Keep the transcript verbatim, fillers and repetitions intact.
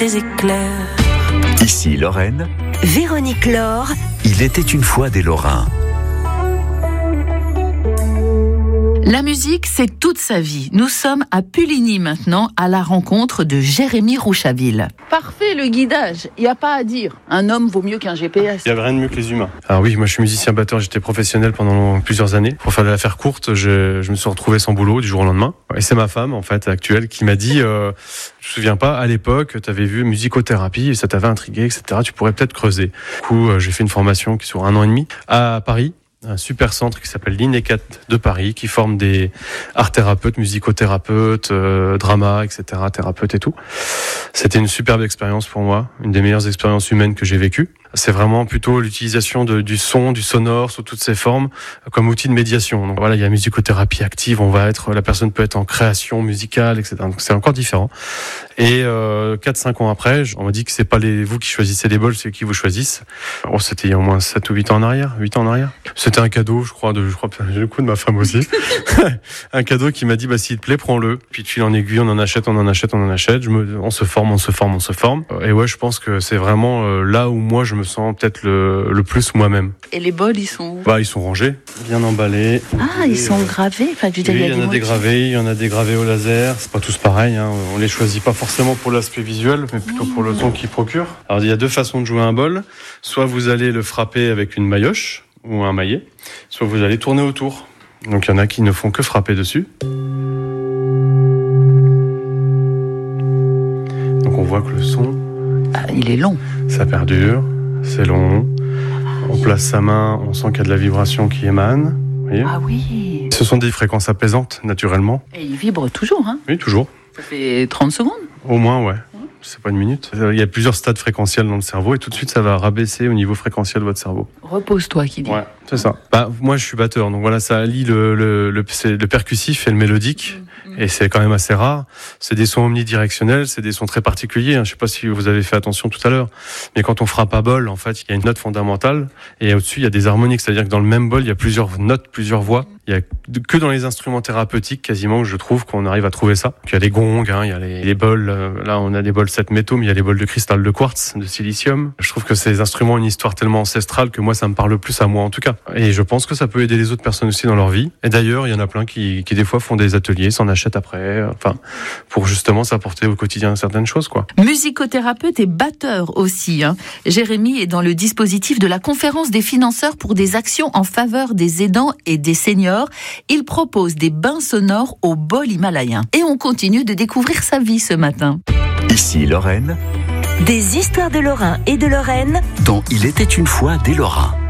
des éclairs. Ici Lorraine. Véronique Laure. Il était une fois des Lorrains. La musique, c'est toute sa vie. Nous sommes à Puligny maintenant, à la rencontre de Jérémy Rouchaville. Parfait le guidage, il n'y a pas à dire. Un homme vaut mieux qu'un G P S. Il n'y a rien de mieux que les humains. Alors oui, moi je suis musicien batteur, j'étais professionnel pendant plusieurs années. Pour faire de l'affaire courte, je, je me suis retrouvé sans boulot du jour au lendemain. Et c'est ma femme, en fait, actuelle, qui m'a dit, euh, je me souviens pas, à l'époque, tu avais vu musicothérapie et ça t'avait intrigué, et cetera. Tu pourrais peut-être creuser. Du coup, euh, j'ai fait une formation qui sur un an et demi à Paris. Un super centre qui s'appelle l'I N E C A T de Paris, qui forme des art thérapeutes, musicothérapeutes, euh, drama, et cetera, thérapeutes et tout. C'était une superbe expérience pour moi, une des meilleures expériences humaines que j'ai vécues. C'est vraiment plutôt l'utilisation de, du son, du sonore sous toutes ses formes comme outil de médiation. Donc voilà, il y a la musicothérapie active, on va être, la personne peut être en création musicale, et cetera. Donc c'est encore différent. Et euh, quatre cinq ans après, on m'a dit que c'est pas les, vous qui choisissez les bols, c'est qui vous choisissent. Oh, c'était il y a au moins sept ou huit ans en arrière, huit ans en arrière. C'était un cadeau, je crois, de, je crois, le coup de ma femme aussi. Un cadeau qui m'a dit, bah, s'il te plaît, prends-le. Puis de fil en aiguille, on en achète, on en achète, on en achète. Je me, on se forme, on se forme, on se forme. Et ouais, je pense que c'est vraiment euh, là où moi je me sens peut-être le, le plus moi-même. Et les bols, ils sont où? Bah, ils sont rangés, bien emballés. Ah, ils sont euh... gravés. Enfin, je veux dire, oui, il y, y en a des gravés, il y en a des gravés au laser. C'est pas tous pareil, hein. On les choisit pas forcément pour l'aspect visuel, mais plutôt pour le son qu'ils procurent. Alors, il y a deux façons de jouer un bol. Soit vous allez le frapper avec une maillotche ou un maillet, soit vous allez tourner autour. Donc, il y en a qui ne font que frapper dessus. Donc, on voit que le son... Ah, il est long. Ça perdure, c'est long. On place sa main, on sent qu'il y a de la vibration qui émane. Vous voyez ? Ah oui. Ce sont des fréquences apaisantes, naturellement. Et il vibre toujours, hein ? Oui, toujours. Ça fait trente secondes ? Au moins, ouais. C'est pas une minute. Il y a plusieurs stades fréquentiels dans le cerveau et tout de suite, ça va rabaisser au niveau fréquentiel de votre cerveau. Repose-toi, qui dit. Ouais, c'est ça. Bah, moi, je suis batteur, donc voilà, ça allie le, le, le, le percussif et le mélodique. Et c'est quand même assez rare. C'est des sons omnidirectionnels, c'est des sons très particuliers. Je sais pas si vous avez fait attention tout à l'heure, mais quand on frappe à bol, en fait, il y a une note fondamentale et au-dessus, il y a des harmoniques. C'est-à-dire que dans le même bol, il y a plusieurs notes, plusieurs voix. Il y a que dans les instruments thérapeutiques, quasiment, je trouve qu'on arrive à trouver ça. Il y a les gongs, hein, il y a les, les bols. Là, on a des bols sept métaux, mais il y a les bols de cristal de quartz, de silicium. Je trouve que ces instruments ont une histoire tellement ancestrale que moi, ça me parle plus à moi, en tout cas. Et je pense que ça peut aider les autres personnes aussi dans leur vie. Et d'ailleurs, il y en a plein qui, qui des fois font des ateliers, s'en achètent après, enfin, pour justement s'apporter au quotidien certaines choses, quoi. Musicothérapeute et batteur aussi, hein. Jérémy est dans le dispositif de la conférence des financeurs pour des actions en faveur des aidants et des seniors. Il propose des bains sonores au bol himalayen. Et on continue de découvrir sa vie ce matin. Ici Lorraine. Des histoires de Lorrain et de Lorraine. Dont il était une fois des Lorrains.